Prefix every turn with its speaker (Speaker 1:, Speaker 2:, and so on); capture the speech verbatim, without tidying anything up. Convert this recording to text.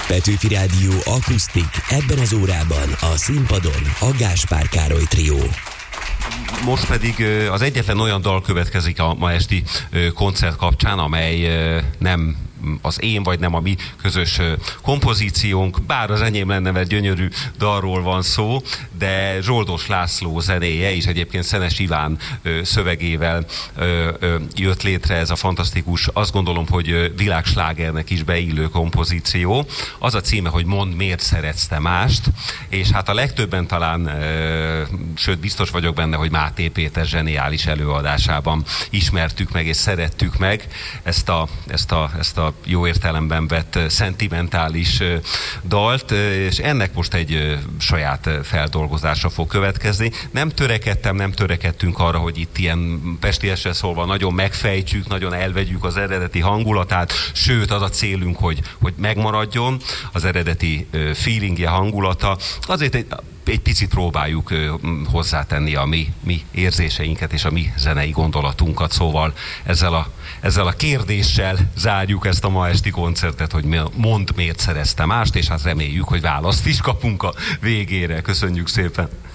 Speaker 1: Petőfi Rádió akusztik, ebben az órában a színpadon a Gáspár Károly trió.
Speaker 2: Most pedig az egyetlen olyan dal következik a ma esti koncert kapcsán, amely nem az én, vagy nem a mi közös kompozíciónk, bár az enyém lenne, mert gyönyörű dalról van szó, de Zsoldos László zenéje, és egyébként Szenes Iván szövegével jött létre ez a fantasztikus, azt gondolom, hogy világslágernek is beillő kompozíció. Az a címe, hogy Mondd, miért szeretsz te mást, és hát a legtöbben talán, sőt biztos vagyok benne, hogy Máté Péter zseniális előadásában ismertük meg, és szerettük meg ezt a, ezt a, ezt a jó értelemben vett szentimentális dalt, és ennek most egy saját feldolgozása fog következni. Nem törekedtem, nem törekedtünk arra, hogy itt ilyen pestiesre szólva nagyon megfejtsük, nagyon elvegyük az eredeti hangulatát, sőt az a célunk, hogy, hogy megmaradjon az eredeti feelingje, hangulata. Azért egy egy picit próbáljuk hozzátenni a mi, mi érzéseinket és a mi zenei gondolatunkat, szóval ezzel a, ezzel a kérdéssel zárjuk ezt a ma esti koncertet, hogy mondd, miért szerezte mást, és hát reméljük, hogy választ is kapunk a végére. Köszönjük szépen!